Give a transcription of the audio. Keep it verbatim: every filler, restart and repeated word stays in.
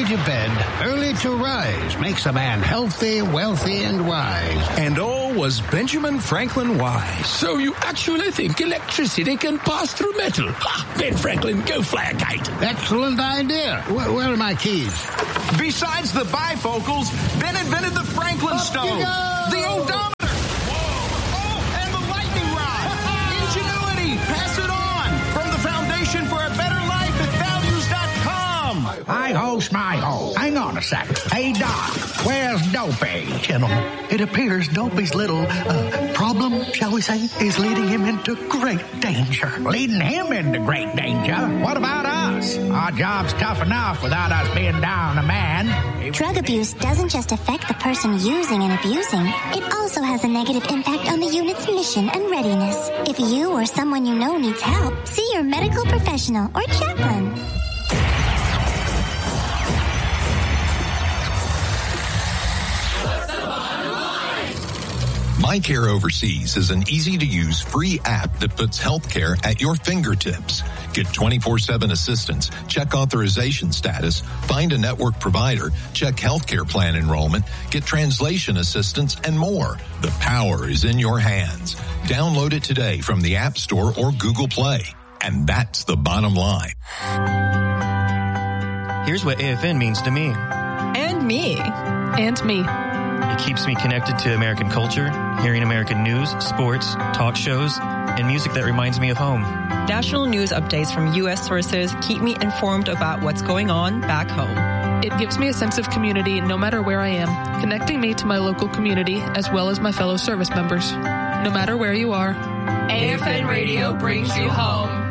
early to bed, early to rise makes a man healthy, wealthy, and wise. And all was Benjamin Franklin wise. So you actually think electricity can pass through metal? Ha! Ben Franklin, go fly a kite. Excellent idea. Where, where are my keys? Besides the bifocals, Ben invented the Franklin Up stove, you go! the odometer. Whoa! Oh, and the lightning rod. Ingenuity. Pass it on. From the Foundation for a Better Life at values dot com. Hi-ho, smile. Hang on a second. Hey, Doc, where's Dopey? Gentlemen, it appears Dopey's little uh, problem, shall we say, is leading him into great danger. Leading him into great danger? What about us? Our job's tough enough without us being down a man. Drug abuse doesn't just affect the person using and abusing. It also has a negative impact on the unit's mission and readiness. If you or someone you know needs help, see your medical professional or chaplain. MyCare Overseas is an easy-to-use free app that puts healthcare at your fingertips. Get twenty-four seven assistance, check authorization status, find a network provider, check healthcare plan enrollment, get translation assistance, and more. The power is in your hands. Download it today from the App Store or Google Play. And that's the bottom line. Here's what A F N means to me. And me. And me. It keeps me connected to American culture, hearing American news, sports, talk shows, and music that reminds me of home. National news updates from U S sources keep me informed about what's going on back home. It gives me a sense of community no matter where I am, connecting me to my local community as well as my fellow service members. No matter where you are, A F N Radio brings you home.